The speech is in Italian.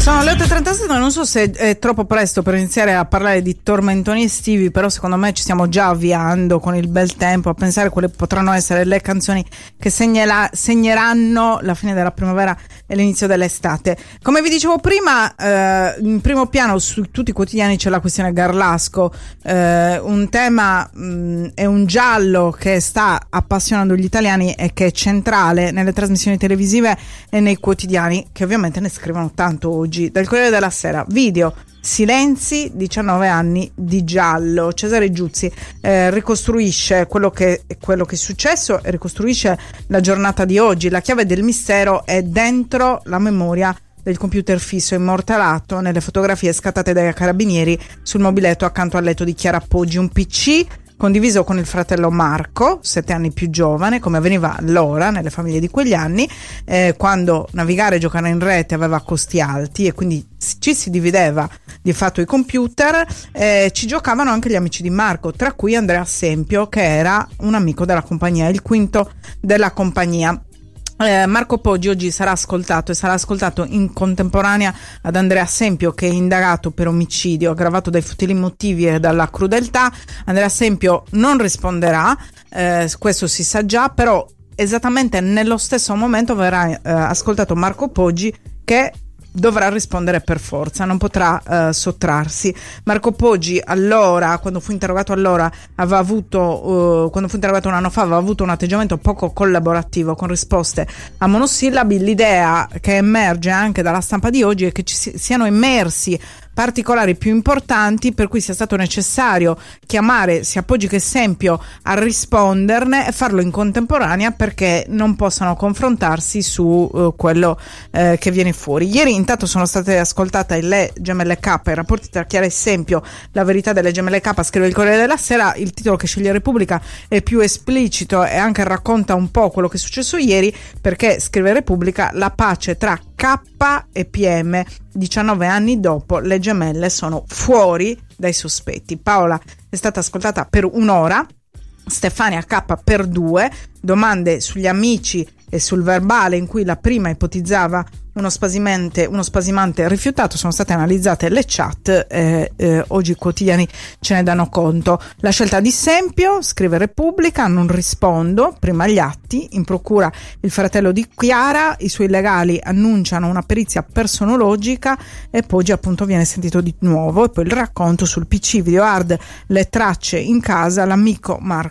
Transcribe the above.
Sono le 8:37, non so se è troppo presto per iniziare a parlare di tormentoni estivi, però secondo me ci stiamo già avviando con il bel tempo a pensare quali potranno essere le canzoni che segneranno la fine della primavera e l'inizio dell'estate. Come vi dicevo prima, in primo piano su tutti i quotidiani c'è la questione Garlasco, un tema è un giallo che sta appassionando gli italiani e che è centrale nelle trasmissioni televisive e nei quotidiani, che ovviamente ne scrivono tanto oggi. Dal Corriere della Sera, video, silenzi, 19 anni di giallo. Cesare Giuzzi ricostruisce quello che è successo e ricostruisce la giornata di oggi. La chiave del mistero è dentro la memoria del computer fisso immortalato nelle fotografie scattate dai carabinieri sul mobiletto accanto al letto di Chiara Poggi, un PC condiviso con il fratello Marco, 7 anni più giovane, come avveniva allora nelle famiglie di quegli anni, quando navigare e giocare in rete aveva costi alti e quindi ci si divideva di fatto i computer. Ci giocavano anche gli amici di Marco, tra cui Andrea Sempio, che era un amico della compagnia, il quinto della compagnia. Marco Poggi oggi sarà ascoltato in contemporanea ad Andrea Sempio, che è indagato per omicidio aggravato dai futili motivi e dalla crudeltà. Andrea Sempio non risponderà, questo si sa già, però esattamente nello stesso momento verrà ascoltato Marco Poggi, che dovrà rispondere per forza, non potrà sottrarsi. Marco Poggi allora, quando fu interrogato un anno fa, aveva avuto un atteggiamento poco collaborativo con risposte a monosillabi. L'idea che emerge anche dalla stampa di oggi è che ci siano emersi particolari più importanti, per cui sia stato necessario chiamare sia Poggi che Sempio a risponderne e farlo in contemporanea, perché non possano confrontarsi su quello che viene fuori. Ieri intanto sono state ascoltate le gemelle K, i rapporti tra Chiara e Sempio, la verità delle gemelle K, scrive il Corriere della Sera. Il titolo che sceglie Repubblica è più esplicito e anche racconta un po' quello che è successo ieri, perché, scrive Repubblica, la pace tra K e PM, 19 anni dopo le gemelle sono fuori dai sospetti. Paola è stata ascoltata per un'ora, Stefania K per 2, domande sugli amici e sul verbale in cui la prima ipotizzava uno spasimante rifiutato. Sono state analizzate le chat, oggi i quotidiani ce ne danno conto. La scelta di Sempio, scrive Repubblica, non rispondo, prima gli atti, in procura il fratello di Chiara, i suoi legali annunciano una perizia personologica e Poggi appunto viene sentito di nuovo, e poi il racconto sul PC video hard, le tracce in casa, l'amico Marco